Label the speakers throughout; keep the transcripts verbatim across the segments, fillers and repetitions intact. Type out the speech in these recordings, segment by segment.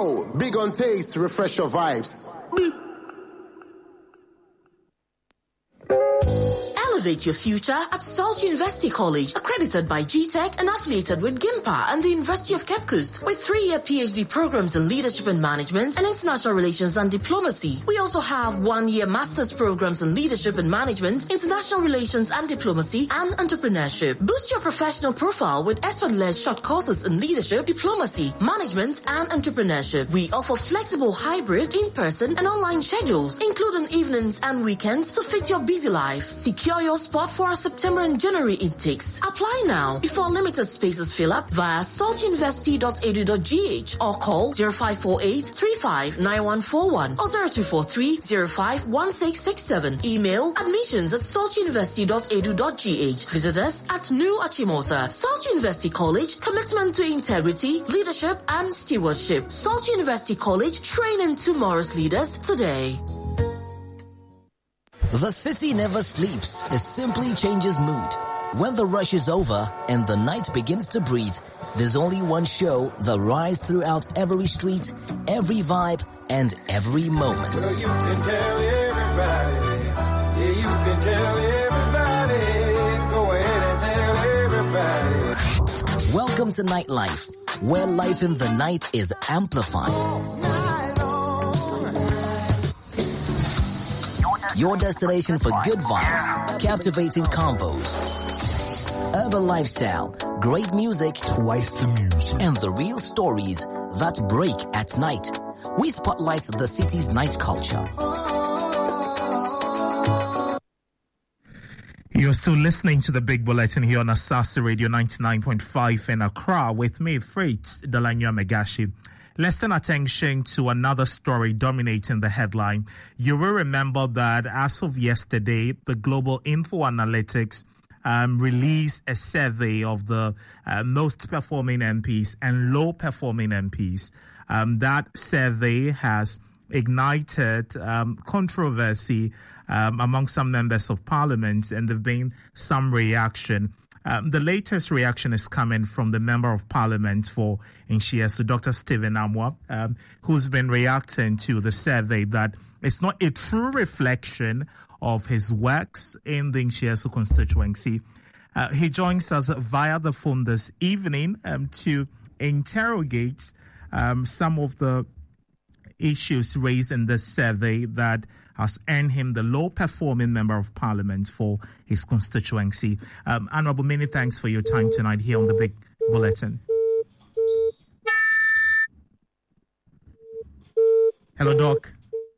Speaker 1: Yo, big on taste, refresh your vibes. Beep.
Speaker 2: Elevate your future at Salt University College, accredited by G TEC and affiliated with GIMPA and the University of Cape Coast, with three-year PhD programs in leadership and management and international relations and diplomacy. We also have one-year master's programs in leadership and management, international relations and diplomacy, and entrepreneurship. Boost your professional profile with expert-led short courses in leadership, diplomacy, management, and entrepreneurship. We offer flexible hybrid, in-person, and online schedules, including evenings and weekends to fit your busy life. Secure your spot for our September and January intakes. Apply now before limited spaces fill up via salt university dot e d u dot g h or call zero five four eight, three five nine one four one or zero two four three, zero five one six six seven. Email admissions at salt university dot e d u dot g h. Visit us at New Achimota. Salt University College, commitment to integrity, leadership, and stewardship. Salt University College, training tomorrow's leaders today.
Speaker 3: The city never sleeps. It simply changes mood. When the rush is over and the night begins to breathe, there's only one show that rides throughout every street, every vibe, and every moment.
Speaker 4: Well, you can tell everybody. Yeah, you can tell everybody. Go ahead and tell everybody.
Speaker 3: Welcome to Nightlife, where life in the night is amplified. Your destination for good vibes, captivating convos, urban lifestyle, great music,
Speaker 5: twice the music,
Speaker 3: and the real stories that break at night. We spotlight the city's night culture.
Speaker 6: You're still listening to the Big Bulletin here on Asasa Radio ninety-nine point five in Accra with me, Freight Delanyo Megashi. Let's turn attention to another story dominating the headline. You will remember that as of yesterday, the Global Info Analytics um, released a survey of the uh, most performing M Ps and low performing M Ps. Um, that survey has ignited um, controversy um, among some members of parliament, and there have been some reaction. Um, the latest reaction is coming from the Member of Parliament for Nshiesu, Doctor Stephen Amoah, um, who's been reacting to the survey that it's not a true reflection of his works in the Nshiesu constituency. Uh, he joins us via the phone this evening um, to interrogate um, some of the issues raised in this survey that has earned him the low-performing Member of Parliament for his constituency. Um, Honourable, many thanks for your time tonight here on the Big Bulletin. Hello, Doc.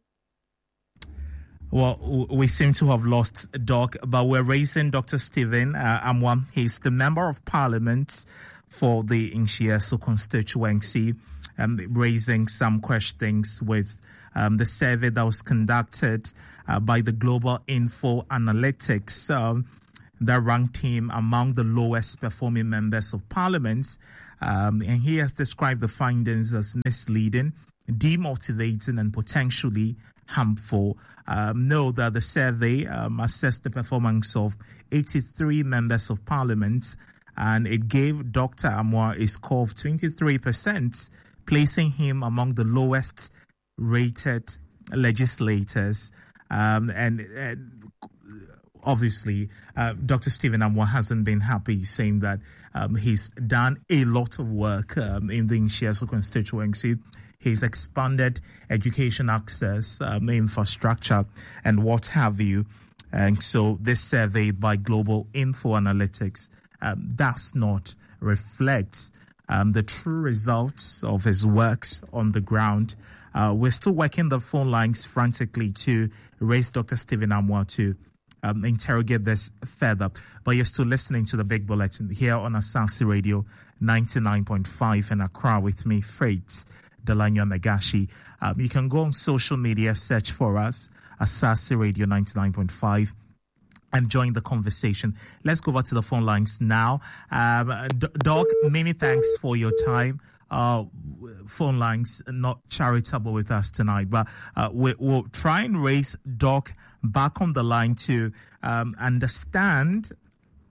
Speaker 6: Well, we seem to have lost Doc, but we're raising Doctor Stephen uh, Amoah. He's the Member of Parliament for the Nshiesu constituency, um, raising some questions with um, the survey that was conducted uh, by the Global Info Analytics um, that ranked him among the lowest performing members of parliament. Um, and he has described the findings as misleading, demotivating, and potentially harmful. Um, know that the survey um, assessed the performance of eighty-three members of parliament, and it gave Doctor Amoah a score of twenty-three percent, placing him among the lowest rated legislators. Um, and, and obviously, uh, Doctor Stephen Amoah hasn't been happy, saying that um, he's done a lot of work um, in the Nshiesu constituency. He's expanded education access, um, infrastructure, and what have you. And so this survey by Global Info Analytics um, does not reflect um, the true results of his works on the ground. Uh, we're still working the phone lines frantically to raise Doctor Stephen Amoah to um, interrogate this further. But you're still listening to the Big Bulletin here on Asasa Radio ninety-nine point five in Accra with me, Freight Delanyo Megashi. Um, you can go on social media, search for us, Asasa Radio ninety-nine point five, and join the conversation. Let's go over to the phone lines now. Um, D- Doc, many thanks for your time. Uh, phone lines not charitable with us tonight, but uh, we, we'll try and raise Doc back on the line to um, understand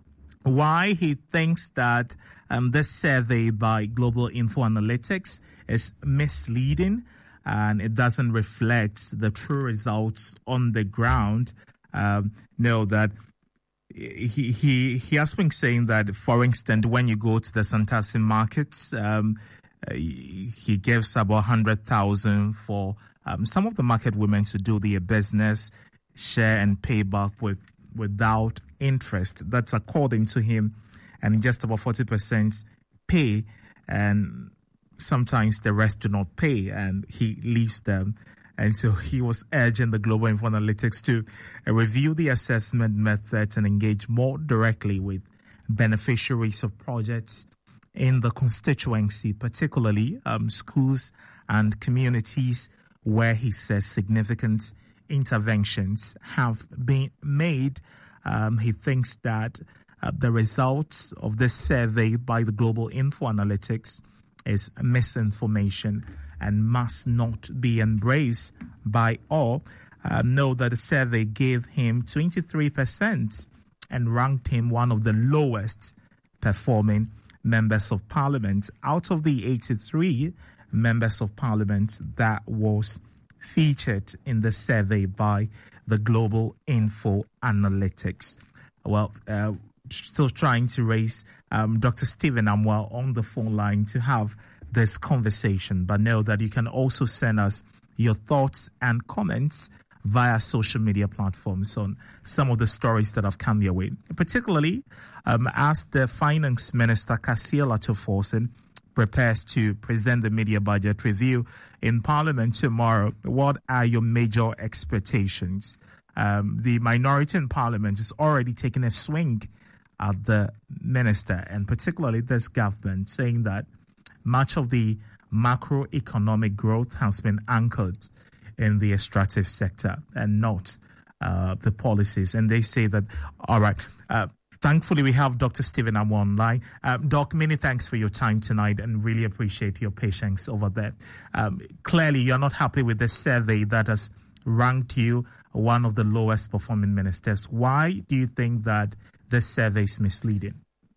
Speaker 6: why he thinks that um, this survey by Global Info Analytics is misleading and it doesn't reflect the true results on the ground. Um, know that he he he has been saying that, for instance, when you go to the Santasi markets, um, he gives about one hundred thousand for um, some of the market women to do their business, share and pay back with without interest. That's according to him, and just about forty percent pay, and sometimes the rest do not pay, and he leaves them. And so he was urging the Global Info Analytics to uh, review the assessment methods and engage more directly with beneficiaries of projects in the constituency, particularly um, schools and communities where he says significant interventions have been made. Um, he thinks that uh, the results of this survey by the Global Info Analytics is misinformation and must not be embraced by all. Uh, know that the survey gave him twenty-three percent and ranked him one of the lowest performing members of parliament out of the eighty-three members of parliament that was featured in the survey by the Global Info Analytics. Well, uh, still trying to raise um, Doctor Stephen Amoah on the phone line to have this conversation, but know that you can also send us your thoughts and comments via social media platforms on some of the stories that have come your way, particularly um, as the Finance Minister, Kasia Latoforsen, prepares to present the media budget review in Parliament tomorrow. What are your major expectations? Um, the minority in Parliament is already taking a swing at the minister, and particularly this government, saying that much of the macroeconomic growth has been anchored in the extractive sector and not uh, the policies. And they say that, all right, uh, thankfully we have Doctor Stephen Amoah online. Uh, Doc, many thanks for your time tonight and really appreciate your patience over there. Um, clearly, you're not happy with this survey that has ranked you one of the lowest performing ministers. Why do you think that this survey is misleading?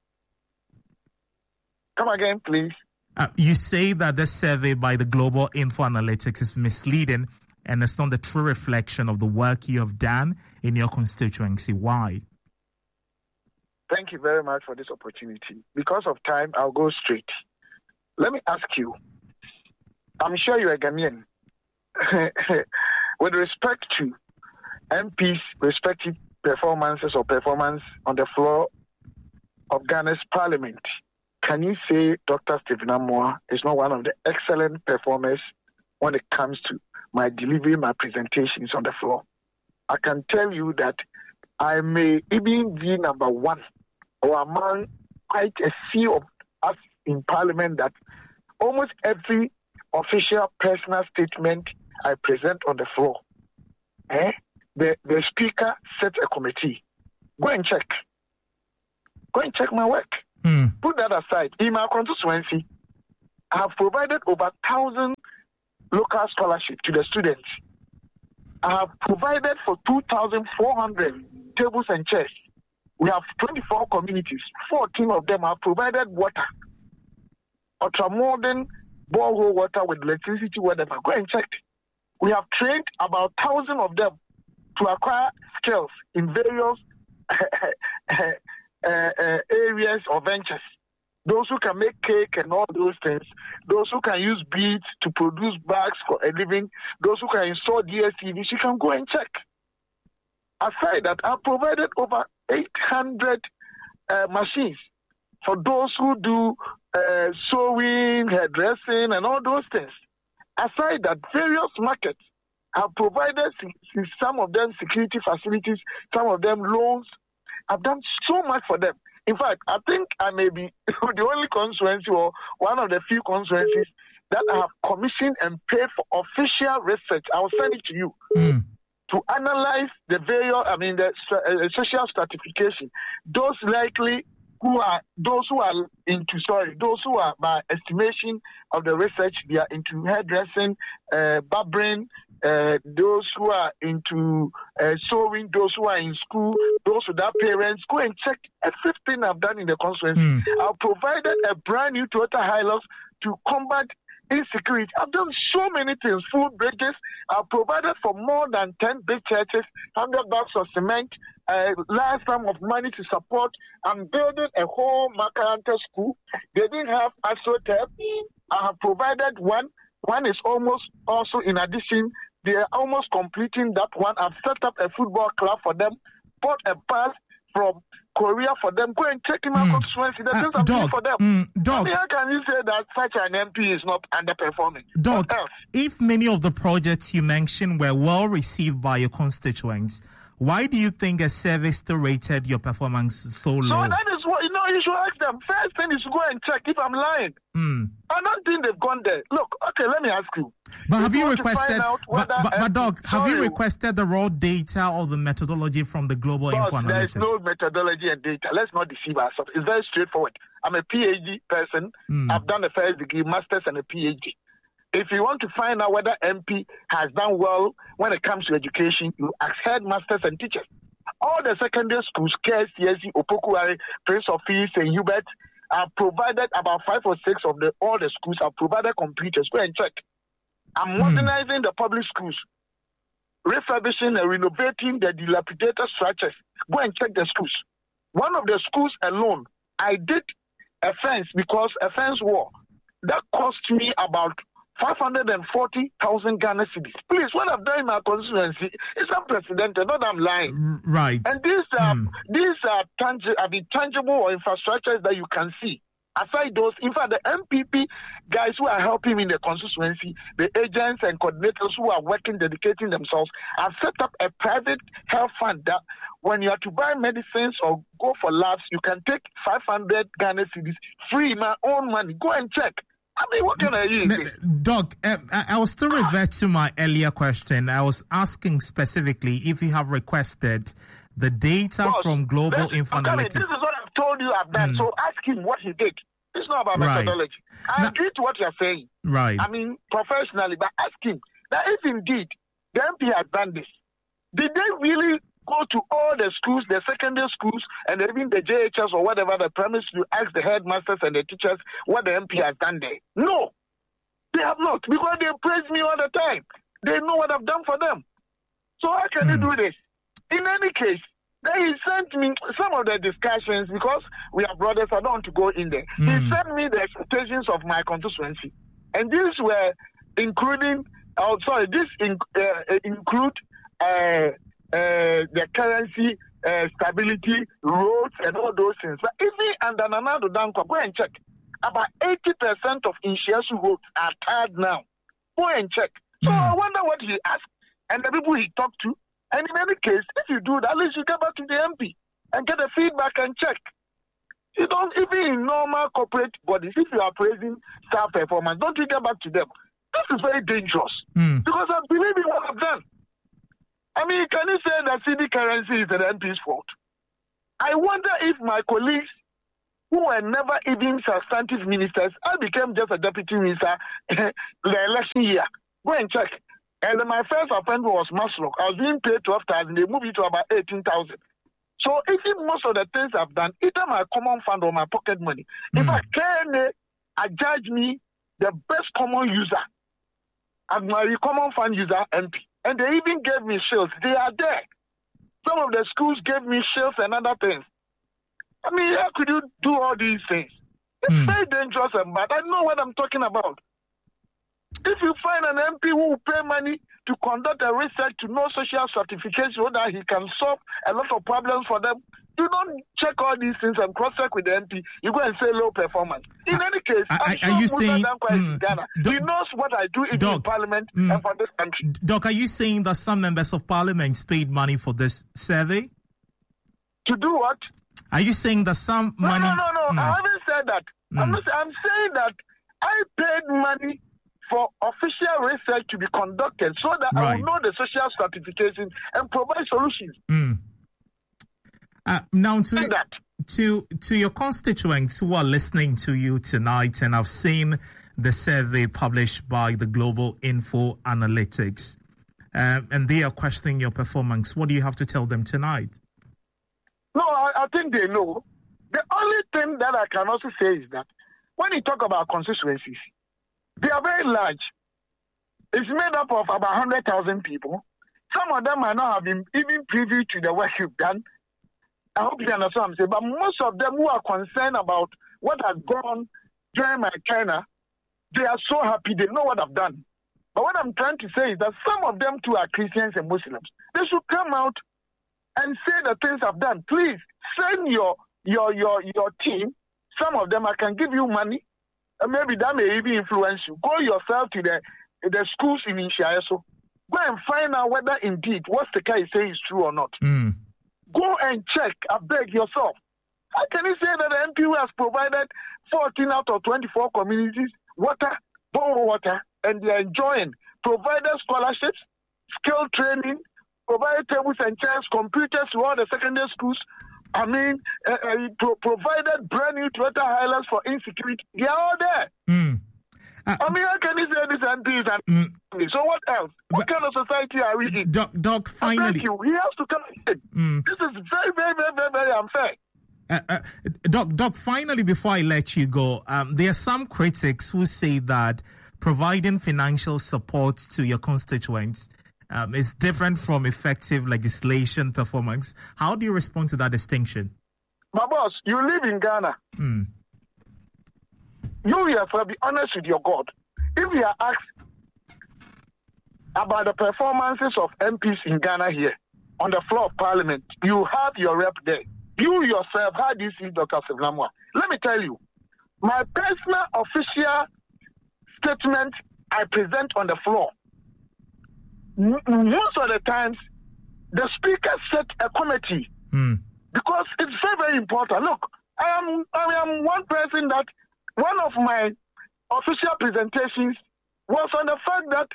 Speaker 5: Come again, please.
Speaker 6: Uh, you say that this survey by the Global Info Analytics is misleading and it's not the true reflection of the work you have done in your constituency. Why?
Speaker 5: Thank you very much for this opportunity. Because of time, I'll go straight. Let me ask you, I'm sure you're a Ghanaian. With respect to M Ps' respective performances or performance on the floor of Ghana's parliament, can you say Doctor Stephen Amoah is not one of the excellent performers when it comes to my delivery, my presentations on the floor? I can tell you that I may even be number one or among quite a few of us in Parliament that almost every official personal statement I present on the floor, eh, the, the Speaker sets a committee. Go and check. Go and check my work. Mm. Put that aside. In my constituency, I have provided over one thousand local scholarships to the students. I have provided for two thousand four hundred tables and chairs. We have twenty-four communities. fourteen of them have provided water. Ultramodern borehole water with electricity, whatever. Go and check. We have trained about one thousand of them to acquire skills in various Uh, uh, areas or ventures. Those who can make cake and all those things. Those who can use beads to produce bags for a living. Those who can install D S T Vs. You can go and check. Aside that, I've provided over eight hundred uh, machines for those who do uh, sewing, hairdressing, and all those things. Aside that, various markets have provided some of them security facilities, some of them loans. I've done so much for them. In fact, I think I may be the only constituency or one of the few constituencies that I have commissioned and paid for official research. I'll send it to you mm. to analyze the various, I mean, the uh, social stratification. Those likely who are, those who are into, sorry, those who are, by estimation of the research, they are into hairdressing, uh, barbering, uh, those who are into uh, sewing, those who are in school, those without parents. Go and check everything I've done in the constituency. Mm. I've provided a brand new Toyota Hilux to combat insecurity. I've done so many things. Food bridges. I've provided for more than ten big churches, one hundred bags of cement, a large sum of money to support. I'm building a whole Makaranta school. They didn't have AstroTurf. I have provided one. One is almost also, in addition, they are almost completing that one. I've set up a football club for them, bought a bus from Korea for them. Go and check in my mm. constituency. The things
Speaker 6: uh,
Speaker 5: I'm
Speaker 6: dog,
Speaker 5: doing for them.
Speaker 6: Mm, dog.
Speaker 5: I mean, how can you say that such an M P is not underperforming?
Speaker 6: Dog, if many of the projects you mentioned were well received by your constituents, why do you think a survey still rated your performance so low?
Speaker 5: So that is what, you know, you should ask them. First thing is to go and check if I'm lying.
Speaker 6: Mm.
Speaker 5: I don't think they've gone there. Look, okay, let me ask you.
Speaker 6: But have
Speaker 5: you
Speaker 6: you requested, but, but, but dog,
Speaker 5: sorry,
Speaker 6: have you requested the raw data or the methodology from the Global Info Analytics?
Speaker 5: There is no methodology and data. Let's not deceive ourselves. It's very straightforward. I'm a PhD person. Mm. I've done a first degree, master's, and a PhD. If you want to find out whether M P has done well when it comes to education, you ask headmasters and teachers. All the secondary schools, K S C S C, Opokuwari, Prince of Peace, and Hubert, have provided about five or six of the all the schools have provided computers. Go and check. I'm modernizing mm. the public schools, refurbishing and renovating the dilapidated structures. Go and check the schools. One of the schools alone, I did a fence because a fence wall that cost me about five hundred forty thousand Ghana cedis. Please, what I've done in my constituency is unprecedented, not I'm lying.
Speaker 6: Right.
Speaker 5: And these are,
Speaker 6: mm.
Speaker 5: these are tangible, I mean, tangible infrastructures that you can see. Aside those, in fact, the M P P guys who are helping in the constituency, the agents and coordinators who are working, dedicating themselves, have set up a private health fund that when you are to buy medicines or go for labs, you can take five hundred Ghana cedis free, my own money. Go and check. I mean, what can I use?
Speaker 6: Doc, uh, I will still revert to my earlier question. I was asking specifically if you have requested the data Boss, from Global Info Analytics.
Speaker 5: This is what I've told you I've done. Mm. So ask him what he did. It's not about
Speaker 6: right.
Speaker 5: methodology. I
Speaker 6: now,
Speaker 5: agree to what you're saying.
Speaker 6: Right.
Speaker 5: I mean, professionally, but ask him that if indeed the M P has done this, did they really go to all the schools, the secondary schools, and even the J H S or whatever, the primary school, ask the headmasters and the teachers what the M P has done there? No, they have not, because they praise me all the time. They know what I've done for them. So how can mm. you do this? In any case, then he sent me some of the discussions, because we are brothers, I don't want to go in there. Mm. He sent me the expectations of my constituency. And these were including, oh, sorry, this in, uh, include uh, uh, the currency, uh, stability, roads, and all those things. But even under Nanado Dankwa, go and check. About eighty percent of Inshiasu roads are tired now. Go and check. So mm. I wonder what he asked and the people he talked to. And in any case, if you do that, at least you get back to the M P and get the feedback and check. You don't, even in normal corporate bodies, if you are praising staff performance, don't you get back to them. This is very dangerous
Speaker 6: mm.
Speaker 5: because I believe in what I've done. I mean, can you say that C D currency is the M P's fault? I wonder if my colleagues who were never even substantive ministers, I became just a deputy minister the election year. Go and check. And my first appointment was Maslow. I was being paid twelve thousand. They moved it to about eighteen thousand. So even most of the things I've done, either my common fund or my pocket money, mm. if I can, I judge me the best common user, and my common fund user M P. And they even gave me shields. They are there. Some of the schools gave me shields and other things. I mean, how could you do all these things? It's mm. very dangerous and bad. I know what I'm talking about. If you find an M P who will pay money to conduct a research to know social certification so that he can solve a lot of problems for them, you don't check all these things and cross-check with the M P. You go and say low performance. In uh, any case, I'm
Speaker 6: are,
Speaker 5: sure
Speaker 6: are you
Speaker 5: Musa
Speaker 6: saying,
Speaker 5: Dankwa mm, in Ghana.
Speaker 6: Doc,
Speaker 5: he knows what I do in
Speaker 6: Doc,
Speaker 5: Parliament
Speaker 6: mm,
Speaker 5: and for this country.
Speaker 6: Doc, are you saying that some members of Parliament paid money for this survey?
Speaker 5: To do what?
Speaker 6: Are you saying that some
Speaker 5: no,
Speaker 6: money...
Speaker 5: No, no, no,
Speaker 6: mm.
Speaker 5: I haven't said that.
Speaker 6: Mm.
Speaker 5: I'm, not, I'm saying that I paid money for official research to be conducted so that
Speaker 6: right.
Speaker 5: I will know the social stratification and provide solutions.
Speaker 6: Mm. Uh, now, to,
Speaker 5: that.
Speaker 6: to to your constituents who are listening to you tonight, and I've seen the survey published by the Global Info Analytics, uh, and they are questioning your performance. What do you have to tell them tonight?
Speaker 5: No, I, I think they know. The only thing that I can also say is that when you talk about constituencies, they are very large. It's made up of about one hundred thousand people. Some of them might not have been even privy to the work you've done. I hope you understand what I'm saying. But most of them who are concerned about what has gone during my tenure, they are so happy. They know what I've done. But what I'm trying to say is that some of them too are Christians and Muslims. They should come out and say the things I've done. Please send your your your your team. Some of them I can give you money. And maybe that may even influence you. Go yourself to the the schools in Inshiaso. Go and find out whether indeed what the guy is saying is true or not.
Speaker 6: Mm.
Speaker 5: Go and check, I beg yourself. How can you say that the M P has provided fourteen out of twenty-four communities water, bottled water, and they are enjoying, provided scholarships, skill training, provided tables and chairs, computers to all the secondary schools. I mean, uh, uh, pro- provided brand new Toyota Highlands for insecurity. They are all there.
Speaker 6: Mm. Uh,
Speaker 5: I mean, how can you say this and this and mm. So what else? What kind of society are we in?
Speaker 6: Doc, Doc finally.
Speaker 5: Thank you. He has to come in. Mm. This is very, very, very, very, very unfair.
Speaker 6: Uh, uh, Doc, Doc, finally, before I let you go, um, there are some critics who say that providing financial support to your constituents um, is different from effective legislation performance. How do you respond to that distinction?
Speaker 5: My boss, you live in Ghana.
Speaker 6: Mm.
Speaker 5: You yourself, be honest with your God. If you are asked about the performances of M Ps in Ghana here, on the floor of Parliament, you have your rep there. You yourself, how do you see Doctor Stephen Amoah? Let me tell you, my personal official statement I present on the floor, most of the times, the speaker set a committee
Speaker 6: mm.
Speaker 5: because it's very, very important. Look, I am, I am one person that one of my official presentations was on the fact that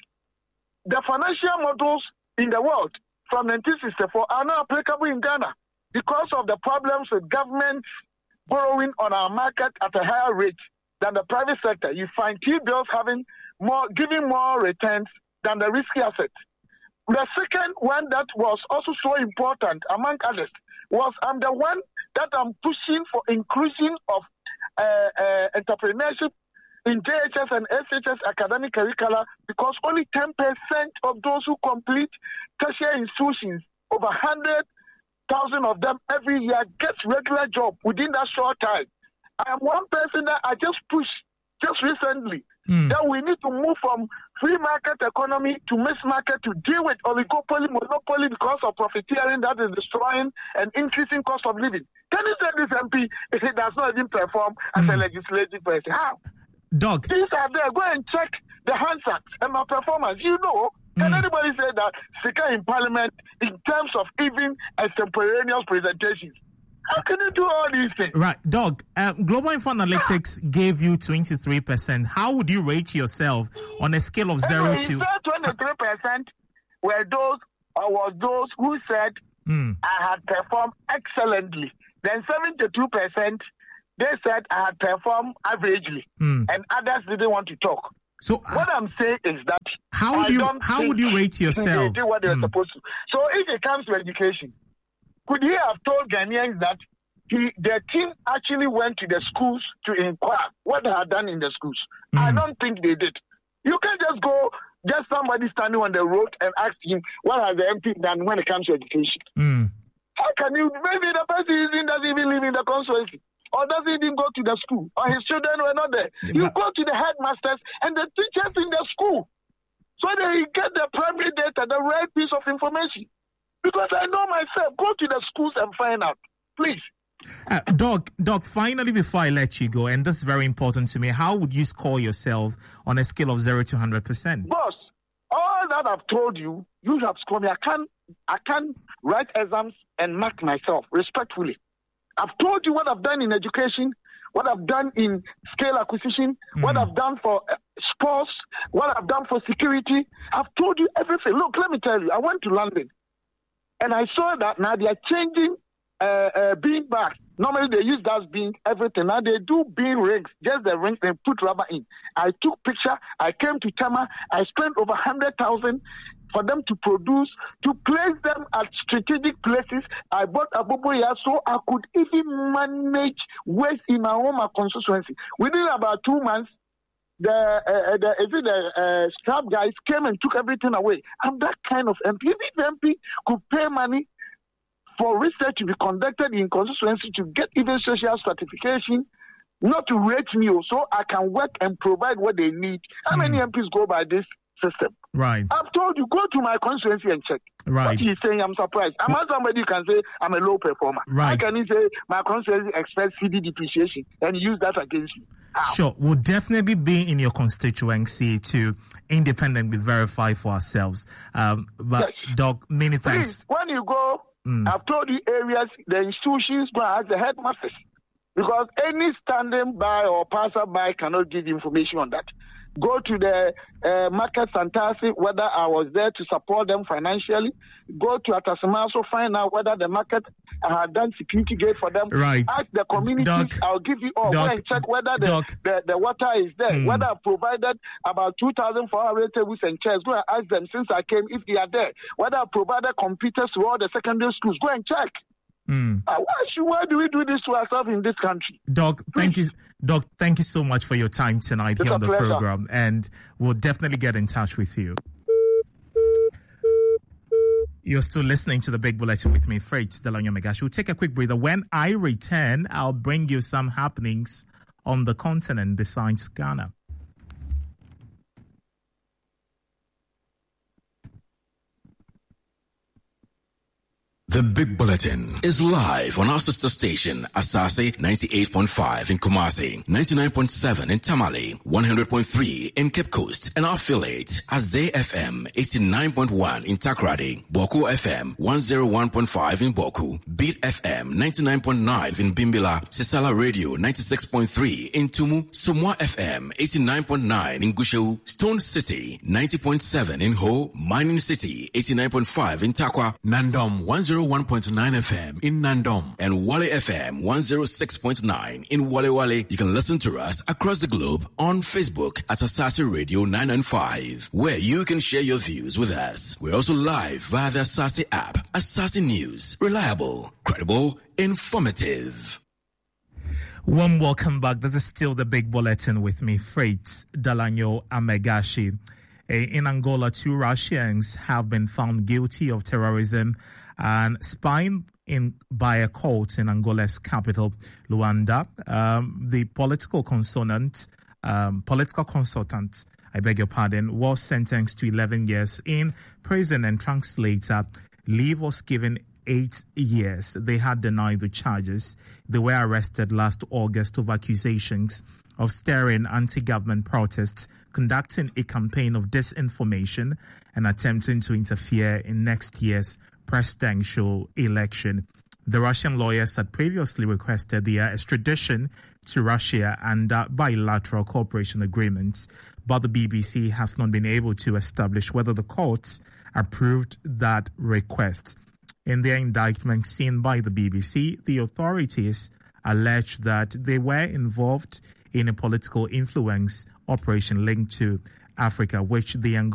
Speaker 5: the financial models in the world from nineteen sixty-four are not applicable in Ghana because of the problems with government borrowing on our market at a higher rate than the private sector. You find T-bills having more, giving more returns than the risky assets. The second one that was also so important, among others, was I'm the one that I'm pushing for inclusion of uh, uh, entrepreneurship in J H S and S H S academic curricula because only ten percent of those who complete tertiary institutions, over one hundred thousand of them every year, gets regular job within that short time. I am one person that I just pushed just recently mm. that we need to move from free market economy to mixed market to deal with oligopoly, monopoly because of profiteering that is destroying and increasing cost of living. Can you say this M P if it does not even perform as mm. a legislative person? How?
Speaker 6: Doc.
Speaker 5: These are there. Go and check the Hansard and my performance. You know, can mm. anybody say that speaker in Parliament in terms of even extemporaneous presentations? How can you do all these things?
Speaker 6: Right, Doc. Um, Global Info Analytics gave you twenty-three percent. How would you rate yourself on a scale of zero
Speaker 5: anyway,
Speaker 6: to?
Speaker 5: twenty-three percent were those or was those who said mm. I had performed excellently. Then seventy-two percent they said I had performed averagely, mm. and others didn't want to talk.
Speaker 6: So uh,
Speaker 5: what I'm saying is that
Speaker 6: how would you how would you rate yourself?
Speaker 5: They did what they were mm. supposed to. So if it comes to education, could he have told Ghanaians that he, their team actually went to the schools to inquire what they had done in the schools? Mm. I don't think they did. You can't just go, just somebody standing on the road and ask him what has the M P done when it comes to education.
Speaker 6: Mm.
Speaker 5: How can you? Maybe the person doesn't even live in the constituency, or doesn't even go to the school, or his children were not there. Yeah. You go to the headmasters and the teachers in the school, so they get the primary data, the right piece of information. Because I know myself, go to the schools and find out, please.
Speaker 6: Uh, Doc, Doc, finally, before I let you go, and this is very important to me, how would you score yourself on a scale of zero to one hundred percent?
Speaker 5: Boss, all that I've told you, you have scored me. I can't, I can't write exams and mark myself, respectfully. I've told you what I've done in education, what I've done in scale acquisition, mm. what I've done for uh, sports, what I've done for security. I've told you everything. Look, let me tell you, I went to London, and I saw that now they are changing uh, uh, bean bags. Normally they use that bean, everything. Now they do bean rings, just the rings, and put rubber in. I took picture. I came to Tama. I spent over one hundred thousand for them to produce, to place them at strategic places. I bought Abubuya so I could even manage waste in my home constituency. Within about two months, the uh, the, is it the uh, scrap guys came and took everything away. I'm that kind of M P. If the M P could pay money for research to be conducted in constituency to get even social certification, not to rate me, so I can work and provide what they need. How mm. many M Ps go by this system?
Speaker 6: Right.
Speaker 5: I've told you, go to my constituency and check.
Speaker 6: Right.
Speaker 5: What he's saying, I'm surprised. I'm not somebody who can say I'm a low performer.
Speaker 6: Right.
Speaker 5: How can he say my constituency expects C D depreciation and use that against me? How?
Speaker 6: Sure. We'll definitely be in your constituency to independently verify for ourselves. Um, but, yes. Doc, many thanks.
Speaker 5: Please, when you go, mm. I've told you areas, the institutions go and ask the headmasters. Because any standing by or passerby cannot give information on that. Go to the uh, market Santasi, whether I was there to support them financially. Go to Atasamaso, find out whether the market had done security gate for them.
Speaker 6: Right.
Speaker 5: Ask the communities,
Speaker 6: Doc,
Speaker 5: I'll give you all.
Speaker 6: Doc,
Speaker 5: Go and check whether the,
Speaker 6: Doc,
Speaker 5: the, the water is there, mm. whether I provided about two thousand four hundred tables and chairs. Go and ask them since I came if they are there. Whether I provided computers to all the secondary schools. Go and check. Mm. Uh, why, should, why do we do this to ourselves in this country?
Speaker 6: Doc, Please. thank you. Doc, thank you so much for your time tonight
Speaker 5: it's
Speaker 6: here on the
Speaker 5: pleasure.
Speaker 6: program, and we'll definitely get in touch with you. You're still listening to the Big Bulletin with me, Freight Delanyo Megashi. We'll take a quick breather. When I return, I'll bring you some happenings on the continent besides Ghana.
Speaker 7: The Big Bulletin is live on our sister station, Asase ninety-eight point five in Kumasi, ninety-nine point seven in Tamale, one hundred point three in Cape Coast, and our affiliate, Azay F M eighty-nine point one in Takrady, Boku F M one oh one point five in Boku, Beat F M ninety-nine point nine in Bimbila, Sisala Radio ninety-six point three in Tumu, Sumwa F M eighty-nine point nine in Gusheu, Stone City ninety point seven in Ho, Mining City eighty-nine point five in Takwa, Nandom one oh one point nine F M in Nandom, and Wale F M one oh six point nine in Wale Wale. You can listen to us across the globe on Facebook at Asase Radio nine ninety-five, where you can share your views with us. We're also live via the Asase app. Asase News, reliable, credible, informative.
Speaker 6: Warm welcome back. This is still the Big Bulletin with me, Freight Delanyo Megashi. In Angola, two Russians have been found guilty of terrorism and spying in by a court in Angola's capital, Luanda. Um, the political consultant, um, political consultant, I beg your pardon, was sentenced to eleven years in prison, and translator Lee was given eight years. They had denied the charges. They were arrested last August over accusations of stirring anti-government protests, conducting a campaign of disinformation, and attempting to interfere in next year's presidential election. The Russian lawyers had previously requested their extradition to Russia under bilateral cooperation agreements, but the B B C has not been able to establish whether the courts approved that request. In their indictment seen by the B B C, the authorities alleged that they were involved in a political influence operation linked to Africa, which the Angola